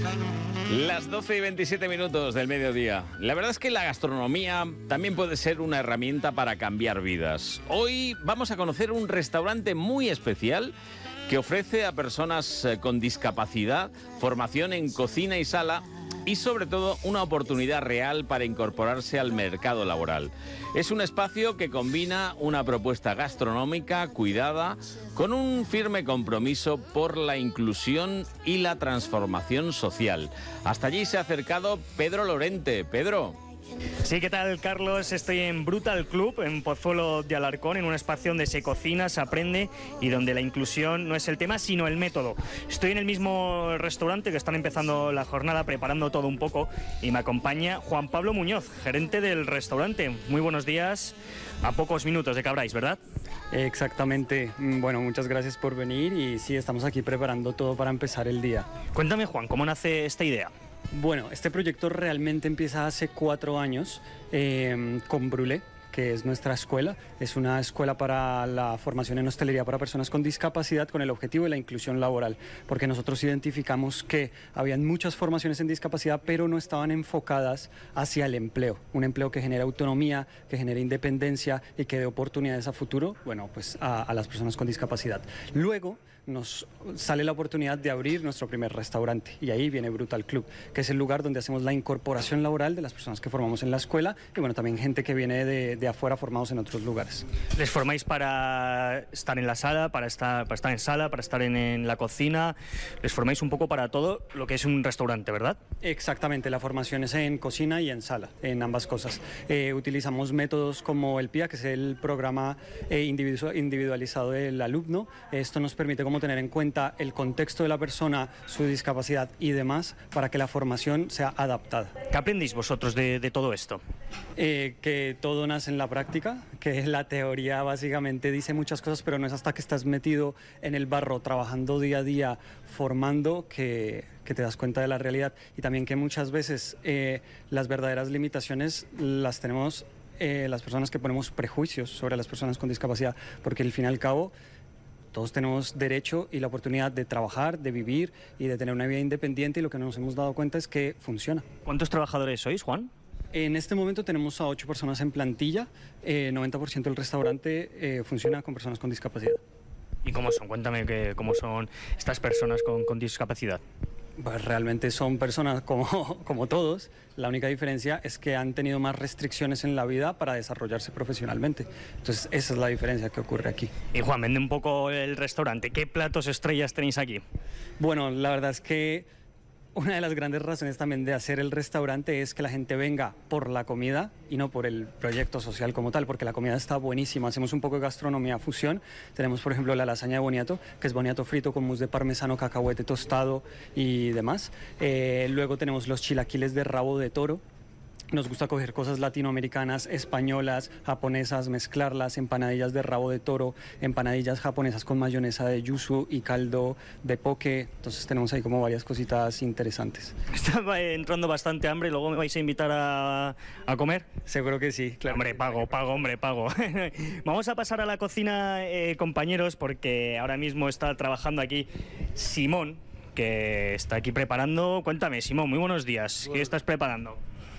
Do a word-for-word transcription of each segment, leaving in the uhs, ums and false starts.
Las doce y veintisiete minutos del mediodía. La verdad es que la gastronomía también puede ser una herramienta para cambiar vidas. Hoy vamos a conocer un restaurante muy especial que ofrece a personas con discapacidad formación en cocina y sala y sobre todo una oportunidad real para incorporarse al mercado laboral. Es un espacio que combina una propuesta gastronómica cuidada con un firme compromiso por la inclusión y la transformación social. Hasta allí se ha acercado Pedro Lorente. Pedro. Sí, ¿qué tal, Carlos? Estoy en Brutal Club, en Pozuelo de Alarcón, en un espacio donde se cocina, se aprende y donde la inclusión no es el tema, sino el método. Estoy en el mismo restaurante que están empezando la jornada, preparando todo un poco, y me acompaña Juan Pablo Muñoz, gerente del restaurante. Muy buenos días, a pocos minutos de que abráis, ¿verdad? Exactamente. Bueno, muchas gracias por venir y sí, estamos aquí preparando todo para empezar el día. Cuéntame, Juan, ¿cómo nace esta idea? Bueno, este proyecto realmente empieza hace cuatro años eh, con Brulé, que es nuestra escuela. Es una escuela para la formación en hostelería para personas con discapacidad con el objetivo de la inclusión laboral, porque nosotros identificamos que habían muchas formaciones en discapacidad, pero no estaban enfocadas hacia el empleo, un empleo que genera autonomía, que genera independencia y que dé oportunidades a futuro, bueno, pues a, a las personas con discapacidad. Luego nos sale la oportunidad de abrir nuestro primer restaurante y ahí viene Brutal Club, que es el lugar donde hacemos la incorporación laboral de las personas que formamos en la escuela y bueno, también gente que viene de, de afuera formados en otros lugares. ¿Les formáis para estar en la sala, para estar, para estar en sala, para estar en, en la cocina? ¿Les formáis un poco para todo lo que es un restaurante, verdad? Exactamente, la formación es en cocina y en sala, en ambas cosas. Eh, utilizamos métodos como el P I A, que es el programa eh, individualizado del alumno. Esto nos permite como tener en cuenta el contexto de la persona, su discapacidad y demás, para que la formación sea adaptada. ¿Qué aprendéis vosotros de, de todo esto? Eh, que todo nace en la práctica, que la teoría básicamente dice muchas cosas, pero no es hasta que estás metido en el barro, trabajando día a día, formando, que, que te das cuenta de la realidad. Y también que muchas veces eh, las verdaderas limitaciones las tenemos eh, las personas que ponemos prejuicios sobre las personas con discapacidad, porque al fin y al cabo todos tenemos derecho y la oportunidad de trabajar, de vivir y de tener una vida independiente, y lo que nos hemos dado cuenta es que funciona. ¿Cuántos trabajadores sois, Juan? En este momento tenemos a ocho personas en plantilla, eh, noventa por ciento del restaurante eh, funciona con personas con discapacidad. ¿Y cómo son? Cuéntame que, cómo son estas personas con, con discapacidad. Pues realmente son personas como, como todos. La única diferencia es que han tenido más restricciones en la vida para desarrollarse profesionalmente. Entonces esa es la diferencia que ocurre aquí. Y Juan, vende un poco el restaurante. ¿Qué platos estrellas tenéis aquí? Bueno, la verdad es que una de las grandes razones también de hacer el restaurante es que la gente venga por la comida y no por el proyecto social como tal, porque la comida está buenísima. Hacemos un poco de gastronomía fusión. Tenemos, por ejemplo, la lasaña de boniato, que es boniato frito con mousse de parmesano, cacahuete tostado y demás. Eh, luego tenemos los chilaquiles de rabo de toro. Nos gusta coger cosas latinoamericanas, españolas, japonesas, mezclarlas, empanadillas de rabo de toro, empanadillas japonesas con mayonesa de yuzu y caldo de poke. Entonces tenemos ahí como varias cositas interesantes. Estaba entrando bastante hambre, luego me vais a invitar a, a comer. Seguro que sí, claro. Hombre, pago, pago, hombre, pago. Vamos a pasar a la cocina, eh, compañeros, porque ahora mismo está trabajando aquí Simón, que está aquí preparando. Cuéntame, Simón, muy buenos días. Bueno. ¿Qué estás preparando?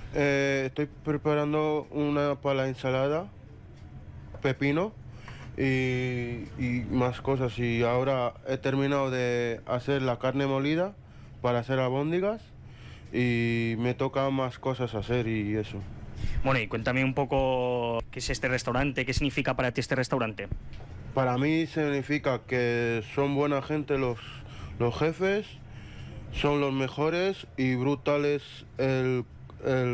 Eh, estoy preparando una para la ensalada, pepino y, y más cosas. Y ahora he terminado de hacer la carne molida para hacer albóndigas y me toca más cosas hacer y eso. Bueno, y cuéntame un poco qué es este restaurante, qué significa para ti este restaurante. Para mí significa que son buena gente los, los jefes, son los mejores y brutales el, el